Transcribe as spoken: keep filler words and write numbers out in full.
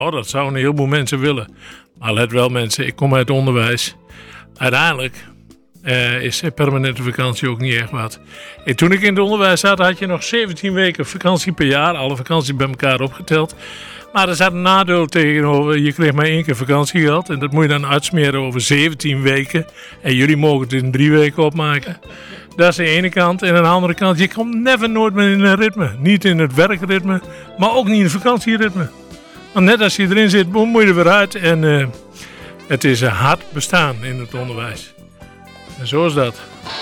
Oh, dat zouden een heleboel mensen willen. Maar let wel mensen, ik kom uit het onderwijs. Uiteindelijk uh, is permanente vakantie ook niet echt wat. En toen ik in het onderwijs zat, had je nog zeventien weken vakantie per jaar. Alle vakanties bij elkaar opgeteld. Maar er zat een nadeel tegenover. Je kreeg maar één keer vakantiegeld. En dat moet je dan uitsmeren over zeventien weken. En jullie mogen het in drie weken opmaken. Dat is de ene kant. En aan de andere kant, je komt never nooit meer in een ritme. Niet in het werkritme, maar ook niet in het vakantieritme. Want net als je erin zit, moet je er weer uit. En uh, het is een hard bestaan in het onderwijs. En zo is dat.